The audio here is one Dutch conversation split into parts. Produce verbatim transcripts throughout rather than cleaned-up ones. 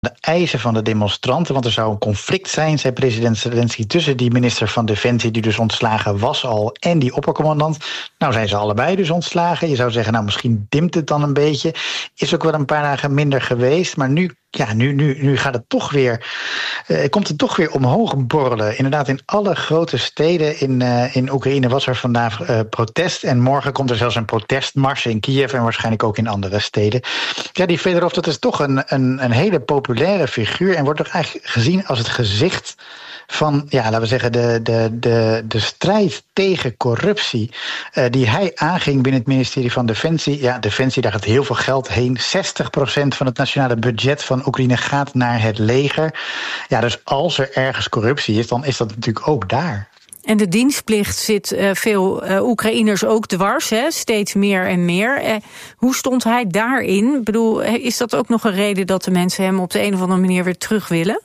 de eisen van de demonstranten, want er zou een conflict zijn, zei president Zelensky, tussen die minister van Defensie die dus ontslagen was al en die oppercommandant. Nou zijn ze allebei dus ontslagen. Je zou zeggen, nou misschien dimpt het dan een beetje. Is ook wel een paar dagen minder geweest, maar nu Ja, nu, nu, nu gaat het toch weer, uh, komt het toch weer omhoog borrelen. Inderdaad, in alle grote steden in, uh, in Oekraïne was er vandaag uh, protest. En morgen komt er zelfs een protestmars in Kiev en waarschijnlijk ook in andere steden. Ja, die Fedorov, dat is toch een, een, een hele populaire figuur en wordt toch eigenlijk gezien als het gezicht van, ja, laten we zeggen, de, de, de, de strijd tegen corruptie uh, die hij aanging binnen het ministerie van Defensie. Ja, Defensie, daar gaat heel veel geld heen. zestig procent van het nationale budget van Oekraïne gaat naar het leger. Ja, dus als er ergens corruptie is, dan is dat natuurlijk ook daar. En de dienstplicht zit uh, veel uh, Oekraïners ook dwars, hè? Steeds meer en meer. Uh, hoe stond hij daarin? Ik bedoel, is dat ook nog een reden dat de mensen hem op de een of andere manier weer terug willen?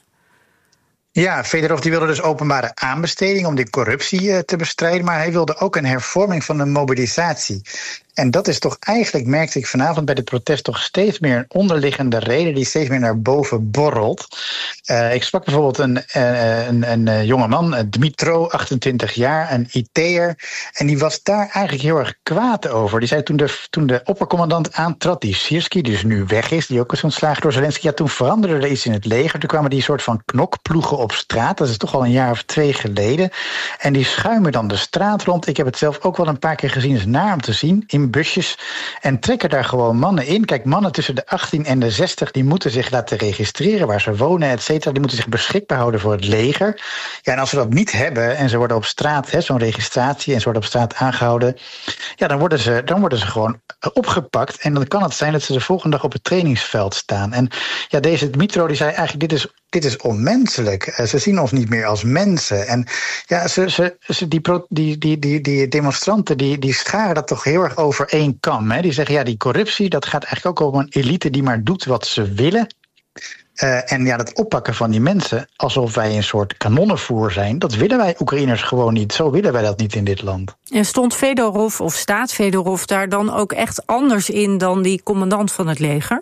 Ja, Fedorov die wilde dus openbare aanbesteding om die corruptie uh, te bestrijden, maar hij wilde ook een hervorming van de mobilisatie. En dat is toch eigenlijk, merkte ik vanavond bij dit protest, toch steeds meer een onderliggende reden die steeds meer naar boven borrelt. Uh, ik sprak bijvoorbeeld een, uh, een, een uh, jongeman, uh, Dmitro, achtentwintig jaar, een I T'er. En die was daar eigenlijk heel erg kwaad over. Die zei toen de, toen de oppercommandant aantrad, die Sirski, die dus nu weg is, die ook was ontslagen door Zelensky, ja, toen veranderde er iets in het leger. Toen kwamen die soort van knokploegen op straat. Dat is toch al een jaar of twee geleden. En die schuimen dan de straat rond. Ik heb het zelf ook wel een paar keer gezien. Het is naar om te zien. In busjes en trekken daar gewoon mannen in. Kijk, mannen tussen de achttien en de zestig, die moeten zich laten registreren waar ze wonen, et cetera. Die moeten zich beschikbaar houden voor het leger. Ja, en als ze dat niet hebben en ze worden op straat, hè, zo'n registratie, en ze worden op straat aangehouden, ja, dan worden ze, dan worden ze gewoon opgepakt. En dan kan het zijn dat ze de volgende dag op het trainingsveld staan. En ja, deze Dmitro die zei eigenlijk, dit is Dit is onmenselijk. Ze zien ons niet meer als mensen. En ja, ze, ze, ze, die, die, die, die, die demonstranten die, die scharen dat toch heel erg over één kam. Hè? Die zeggen, ja, die corruptie, dat gaat eigenlijk ook om een elite die maar doet wat ze willen. Uh, en ja, dat oppakken van die mensen alsof wij een soort kanonnenvoer zijn, dat willen wij Oekraïners gewoon niet. Zo willen wij dat niet in dit land. En stond Fedorov of staat Fedorov daar dan ook echt anders in dan die commandant van het leger?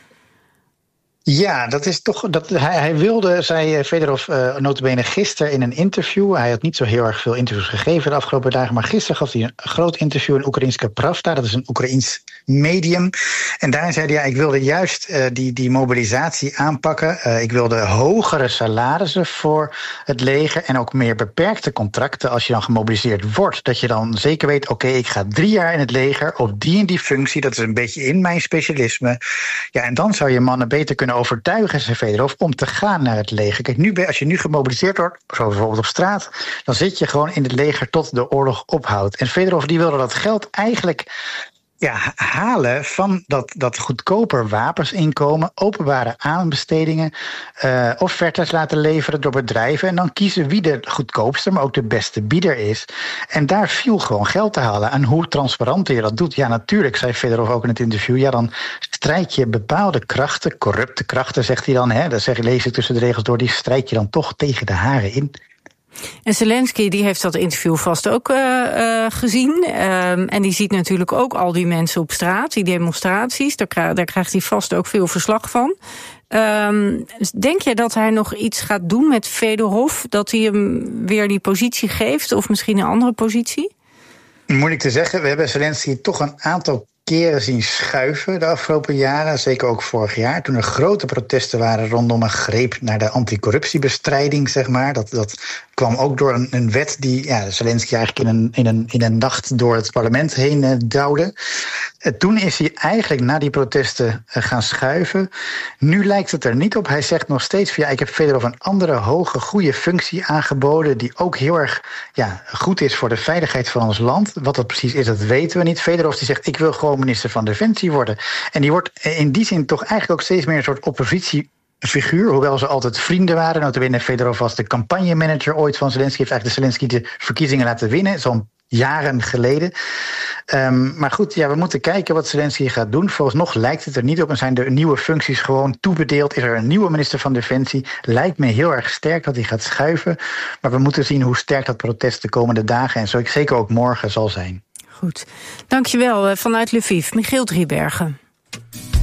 Ja, dat is toch. Dat, hij, hij wilde, zei Fedorov uh, nota bene gisteren in een interview. Hij had niet zo heel erg veel interviews gegeven de afgelopen dagen, maar gisteren gaf hij een groot interview in Oekraïnska Pravda. Dat is een Oekraïns medium. En daarin zei hij, ja, ik wilde juist uh, die, die mobilisatie aanpakken. Uh, ik wilde hogere salarissen voor het leger en ook meer beperkte contracten als je dan gemobiliseerd wordt. Dat je dan zeker weet, oké, okay, ik ga drie jaar in het leger op die en die functie. Dat is een beetje in mijn specialisme. Ja, en dan zou je mannen beter kunnen overtuigen, zei Fedorov, om te gaan naar het leger. Kijk, nu, als je nu gemobiliseerd wordt, zoals bijvoorbeeld op straat, dan zit je gewoon in het leger tot de oorlog ophoudt. En Fedorov die wilde dat geld eigenlijk ja, halen van dat, dat goedkoper wapensinkomen, openbare aanbestedingen, uh, offertes laten leveren door bedrijven en dan kiezen wie de goedkoopste, maar ook de beste bieder is. En daar viel gewoon geld te halen. En hoe transparanter je dat doet, ja, natuurlijk, zei Fedorov ook in het interview, ja, dan strijd je bepaalde krachten, corrupte krachten, zegt hij dan, hè, dat zeg, lees ik tussen de regels door, die strijd je dan toch tegen de haren in. En Zelensky die heeft dat interview vast ook uh, uh, gezien. Uh, en die ziet natuurlijk ook al die mensen op straat, die demonstraties. Daar, krijg, daar krijgt hij vast ook veel verslag van. Uh, denk je dat hij nog iets gaat doen met Fedorov? Dat hij hem weer die positie geeft of misschien een andere positie? Moeilijk te zeggen. We hebben Zelensky toch een aantal keren zien schuiven de afgelopen jaren, zeker ook vorig jaar, toen er grote protesten waren rondom een greep naar de anticorruptiebestrijding, zeg maar. Dat, dat kwam ook door een, een wet die ja, Zelensky eigenlijk in een, in, een, in een nacht door het parlement heen uh, duwde. Uh, toen is hij eigenlijk na die protesten uh, gaan schuiven. Nu lijkt het er niet op. Hij zegt nog steeds van ja, ik heb Fedorov een andere hoge, goede functie aangeboden die ook heel erg ja, goed is voor de veiligheid van ons land. Wat dat precies is, dat weten we niet. Fedorov die zegt, ik wil gewoon minister van Defensie worden. En die wordt in die zin toch eigenlijk ook steeds meer een soort oppositiefiguur, hoewel ze altijd vrienden waren. Nota bene, Fedorov was de campagnemanager ooit van Zelensky, heeft eigenlijk de Zelensky de verkiezingen laten winnen, zo'n jaren geleden. Um, maar goed, ja, we moeten kijken wat Zelensky gaat doen. Vooralsnog lijkt het er niet op en zijn de nieuwe functies gewoon toebedeeld. Is er een nieuwe minister van Defensie? Lijkt me heel erg sterk dat hij gaat schuiven. Maar we moeten zien hoe sterk dat protest de komende dagen en zo zeker ook morgen zal zijn. Goed. Dankjewel vanuit Lviv, Michiel Driebergen.